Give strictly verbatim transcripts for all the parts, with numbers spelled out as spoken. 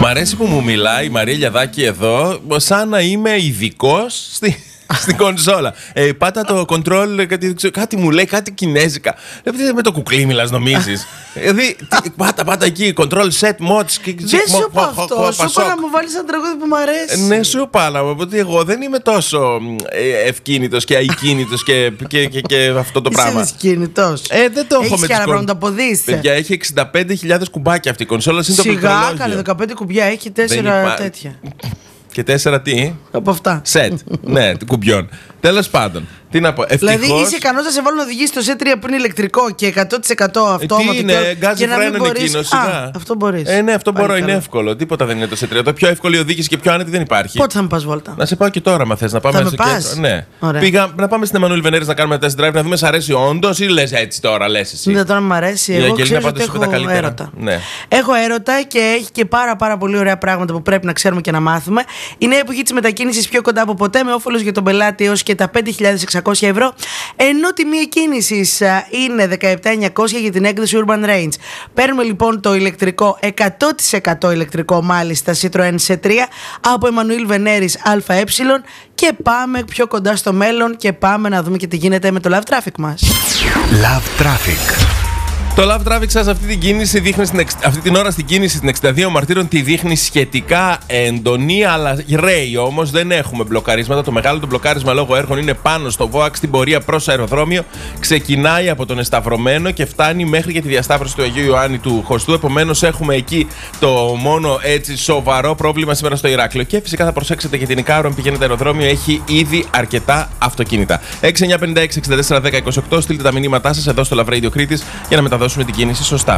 Μ' αρέσει που μου μιλάει η Μαρία Λιαδάκη εδώ, σαν να είμαι ειδικός στη... στην κονσόλα. Ε, πάτα το control, κάτι, κάτι μου λέει, κάτι κινέζικα. Λέτε με το κουκλί μιλάς, νομίζεις. Δηλαδή, πάτα, πάτα εκεί, control set mods. Δεν σου είπα αυτό. Σου είπα να μου βάλεις ένα τραγούδι που μου αρέσει. Ναι, σου είπα, αλλά ότι εγώ δεν είμαι τόσο ευκίνητος και αικίνητος και, και, και, και αυτό το πράγμα. Είσαι ευκίνητος. Ε, δεν το έχω με τις κον... να αποδείσεις. Παιδιά, έχει εξήντα πέντε χιλιάδες κουμπάκια αυτή η κονσόλα. Σιγά, καλέ, δεκαπέντε κουμπιά, έχει τέσσερα υπά... τέτοια. Και τέσσερα τι? Από αυτά. Σετ. Ναι, κουμπιών. Τέλος πάντων. Τι να πω. Ευτυχώς... Δηλαδή είσαι ικανός να σε βάλουν να οδηγήσεις το σετ τρία που είναι ηλεκτρικό και εκατό τοις εκατό αυτόματο. Τι είναι, γκάζι φρένο είναι εκείνο. Α, αυτό μπορείς. Ε, ναι, αυτό Πάλι μπορώ, καλά. Είναι εύκολο. Τίποτα δεν είναι το σετ τρία. Το πιο εύκολη οδήγηση και πιο άνετη δεν υπάρχει. Πότε θα με πας βόλτα? Να σε πάω και τώρα, μα θες να πάμε θα στο κέντρο. Ναι. Ωραία. Πήγα να πάμε στην Εμμανουήλ Βενέρης να κάνουμε test drive, να δούμε σ' αρέσει όντως ή λες έτσι τώρα, λες εσύ. Ναι, τώρα μου αρέσει. Εγώ ξέρω ότι έχω έρωτα. Έχω έρωτα και έχει και πάρα πάρα πολύ ωραία πράγματα που πρέπει να ξέρουμε και να μάθουμε. Η νέα εποχή της μετακίνησης πιο κοντά από ποτέ, με όφελος για τον πελάτη έως και τα πέντε χιλιάδες εξακόσια ευρώ, ενώ τιμή κίνησης είναι δεκαεπτά χιλιάδες εννιακόσια για την έκδοση Urban Range. Παίρνουμε λοιπόν το ηλεκτρικό, εκατό τοις εκατό ηλεκτρικό μάλιστα, Citroën σετ τρία από Εμμανουήλ Βενέρης ΑΕ και πάμε πιο κοντά στο μέλλον και πάμε να δούμε και τι γίνεται με το Love Traffic μας. Love Traffic. Το Love Traffic σας αυτή την, κίνηση δείχνει στην, αυτή την ώρα στην κίνηση στην εξήντα δύο Μαρτύρων τη δείχνει σχετικά έντονη, αλλά ρέει όμως, δεν έχουμε μπλοκαρίσματα. Το μεγάλο το μπλοκάρισμα λόγω έργων είναι πάνω στο ΒΟΑΚ στην πορεία προς αεροδρόμιο. Ξεκινάει από τον Εσταυρωμένο και φτάνει μέχρι και τη διασταύρωση του Αγίου Ιωάννη του Χωστού. Επομένως έχουμε εκεί το μόνο έτσι σοβαρό πρόβλημα σήμερα στο Ηράκλειο. Και φυσικά θα προσέξετε και την Ικάρο, αν πηγαίνετε αεροδρόμιο, έχει ήδη αρκετά αυτοκίνητα. έξι εννιά πέντε έξι εξήντα τέσσερα δέκα είκοσι οκτώ, στείλτε τα μηνύματά σας εδώ στο Love Radio Κρήτης για να μεταδώσουμε δώσουμε την κίνηση σωστά.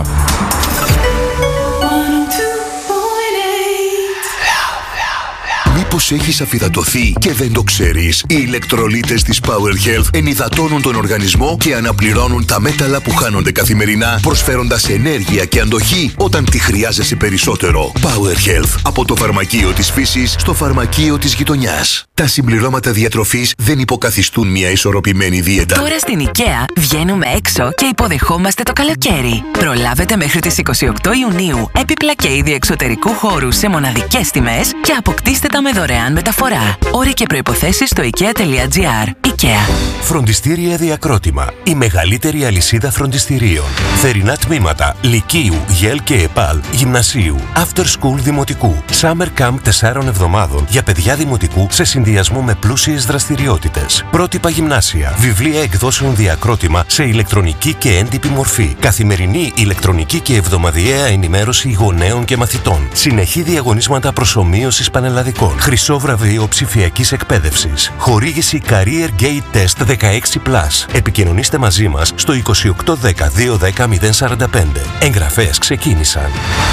Μήπως έχεις αφυδατωθεί και δεν το ξέρεις? Οι ηλεκτρολίτες της Power Health ενυδατώνουν τον οργανισμό και αναπληρώνουν τα μέταλλα που χάνονται καθημερινά, προσφέροντας ενέργεια και αντοχή όταν τη χρειάζεσαι περισσότερο. Power Health, από το φαρμακείο της φύσης στο φαρμακείο της γειτονιάς. Τα συμπληρώματα διατροφής δεν υποκαθιστούν μια ισορροπημένη δίαιτα. Τώρα στην IKEA βγαίνουμε έξω και υποδεχόμαστε το καλοκαίρι. Προλάβετε μέχρι τις είκοσι οκτώ Ιουνίου έπιπλα και είδη εξωτερικού χώρου σε μοναδικές τιμές και αποκτήστε τα με δωρεάν μεταφορά. Όροι και προϋποθέσεις στο ikea.gr. IKEA. Φροντιστήρια Διακρότημα. Η μεγαλύτερη αλυσίδα φροντιστηρίων. Θερινά τμήματα Λυκείου, Γελ και ΕΠΑΛ, Γυμνασίου, After School Δημοτικού, Summer Camp τεσσάρων εβδομάδων για παιδιά δημοτικού σε συνδυασμό με πλούσιες δραστηριότητες. Πρότυπα γυμνάσια. Βιβλία εκδόσεων Διακρότημα σε ηλεκτρονική και έντυπη μορφή. Καθημερινή ηλεκτρονική και εβδομαδιαία ενημέρωση γονέων και μαθητών. Συνεχή διαγωνίσματα προσομοίωσης πανελλαδικών. Χρυσό βραβείο ψηφιακής εκπαίδευσης. Χορήγηση Career Gate Test δεκαέξι πλας. Επικοινωνήστε μαζί μας στο είκοσι οκτώ δέκα δύο δέκα μηδέν σαράντα πέντε. Εγγραφές ξεκίνησαν.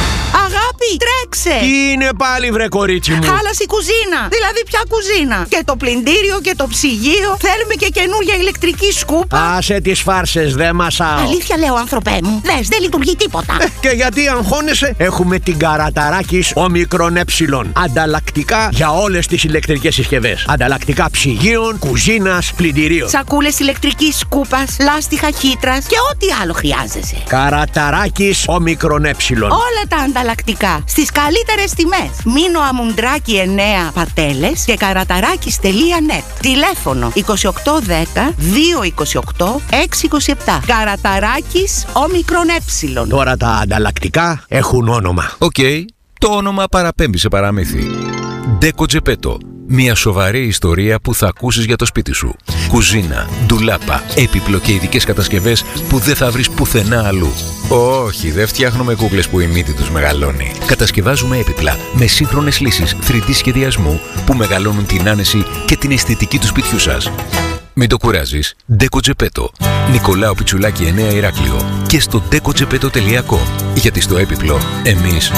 Αγάπη, τρέξε! Τι είναι πάλι, βρε κορίτσι μου? Χάλασε η κουζίνα. Δηλαδή, ποια κουζίνα? Και το πλυντήριο και το ψυγείο. Θέλουμε και καινούργια ηλεκτρική σκούπα. Άσε τις φάρσες, δεν μασάω. Αλήθεια λέω, άνθρωπέ μου. Δες, δεν λειτουργεί τίποτα. Ε, και γιατί αγχώνεσαι? Έχουμε την Καραταράκης Ομικρον Ε. Ανταλλακτικά για όλες τις ηλεκτρικές συσκευές. Ανταλλακτικά ψυγείων, κουζίνας, πλυντηρίων. Σακούλες ηλεκτρικής σκούπας, λάστιχα χύτρας και ό,τι άλλο χρειάζεσαι. Καραταράκης Ομικρον Ε. Όλα τα ανταλλακτικά στις καλύτερες τιμές. Μήνο Αμουντράκη εννέα Πατέλες και καραταράκης τελεία net. Τηλέφωνο είκοσι οκτώ δέκα δύο είκοσι οκτώ έξι είκοσι επτά. Καραταράκης Ομικρον Ε. Τώρα τα ανταλλακτικά έχουν όνομα. Οκ, okay, το όνομα παραπέμπει σε παραμύθι. Deco Geppetto. Μια σοβαρή ιστορία που θα ακούσεις για το σπίτι σου. Κουζίνα, ντουλάπα, έπιπλο και ειδικές κατασκευές που δεν θα βρεις πουθενά αλλού. Όχι, δεν φτιάχνουμε κούκλες που η μύτη τους μεγαλώνει. Κατασκευάζουμε έπιπλα με σύγχρονες λύσεις θρι ντι σχεδιασμού που μεγαλώνουν την άνεση και την αισθητική του σπιτιού σας. Μην το κουράζεις. Deco Geppetto. Νικολάου Πιτσουλάκη εννέα Ηράκλειο. Και στο deco geppetto τελεία com. Γιατί στο έπιπλο εμείς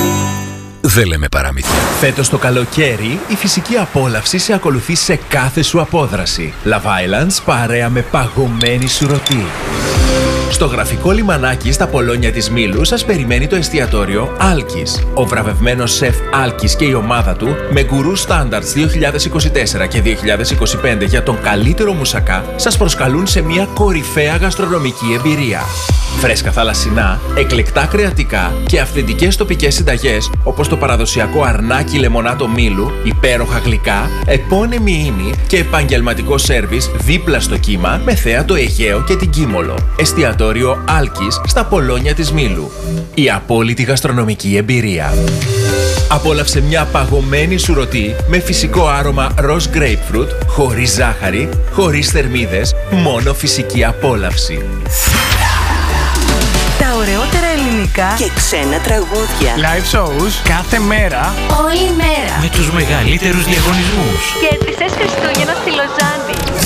δεν λέμε παραμύθια. Φέτος το καλοκαίρι, η φυσική απόλαυση σε ακολουθεί σε κάθε σου απόδραση. Love Islands παρέα με παγωμένη σουρωτή. Στο γραφικό λιμανάκι στα Πολόνια της Μήλου σας περιμένει το εστιατόριο Άλκης. Ο βραβευμένος σεφ Άλκης και η ομάδα του, με γκουρού Standards δύο χιλιάδες είκοσι τέσσερα και δύο χιλιάδες είκοσι πέντε για τον καλύτερο μουσακά, σας προσκαλούν σε μια κορυφαία γαστρονομική εμπειρία. Φρέσκα θαλασσινά, εκλεκτά κρεατικά και αυθεντικές τοπικές συνταγές, όπως το παραδοσιακό αρνάκι λεμονάτο Μήλου, υπέροχα γλυκά, επώνυμη ίνη και επαγγελματικό σέρβις δίπλα στο κύμα με θέα το Αιγαίο και την Κίμολο. Εστιατόριο Άλκης στα Πολόνια της Μήλου. Η απόλυτη γαστρονομική εμπειρία. Απόλαυσε μια παγωμένη σουρωτή με φυσικό άρωμα ροζ grapefruit, χωρίς ζάχαρη, χωρίς θερμίδες, μόνο φυσική απόλαυση. Τα ωραιότερα ελληνικά και ξένα τραγούδια. Live shows κάθε μέρα. Όλη μέρα. Με τους μεγαλύτερους διαγωνισμούς. Κέρδισες Χριστούγεννα στη Λοζάνη.